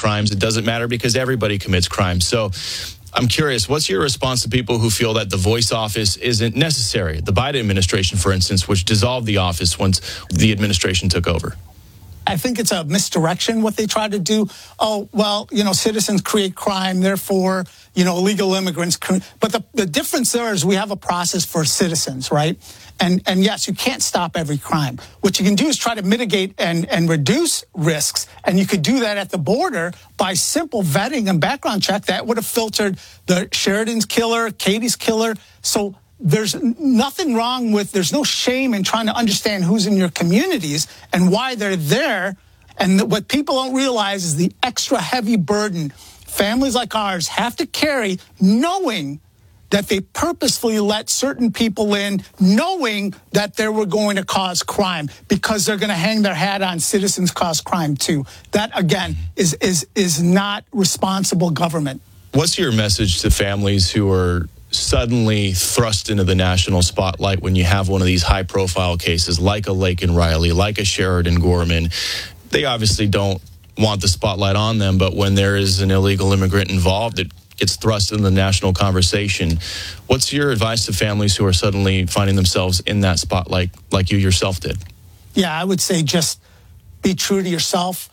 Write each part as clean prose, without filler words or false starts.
crimes. It doesn't matter because everybody commits crimes. So I'm curious, what's your response to people who feel that the voice office isn't necessary? The Biden administration, for instance, which dissolved the office once the administration took over. I think it's a misdirection what they try to do. Oh, well, citizens create crime, therefore, illegal immigrants. But the difference there is we have a process for citizens, right? And yes, you can't stop every crime. What you can do is try to mitigate and reduce risks. And you could do that at the border by simple vetting and background check that would have filtered the Sheridan's killer, Katie's killer. So there's nothing wrong with, there's no shame in trying to understand who's in your communities and why they're there. And what people don't realize is the extra heavy burden families like ours have to carry, knowing that they purposefully let certain people in, knowing that they were going to cause crime because they're going to hang their hat on citizens cause crime too. That, again, is not responsible government. What's your message to families who are suddenly thrust into the national spotlight when you have one of these high-profile cases like a Laken Riley, like a Sheridan Gorman? They obviously don't want the spotlight on them, but when there is an illegal immigrant involved, it gets thrust into the national conversation. What's your advice to families who are suddenly finding themselves in that spotlight like you yourself did? Yeah, I would say just be true to yourself,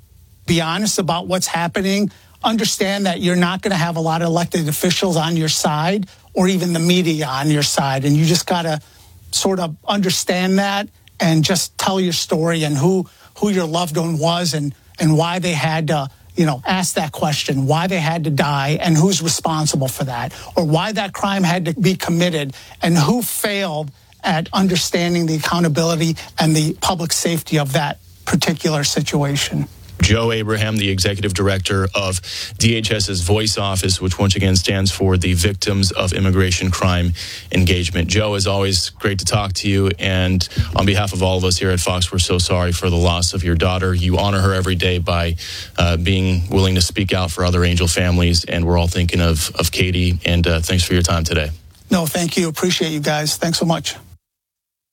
be honest about what's happening. Understand that you're not going to have a lot of elected officials on your side or even the media on your side. And you just got to sort of understand that and just tell your story and who your loved one was and why they had to, ask that question, why they had to die and who's responsible for that, or why that crime had to be committed and who failed at understanding the accountability and the public safety of that particular situation. Joe Abraham, the executive director of DHS's Voice Office, which once again stands for the Victims of Immigration Crime Engagement. Joe, as always, great to talk to you. And on behalf of all of us here at Fox, we're so sorry for the loss of your daughter. You honor her every day by being willing to speak out for other Angel families. And we're all thinking of Katie. And thanks for your time today. No, thank you. Appreciate you guys. Thanks so much.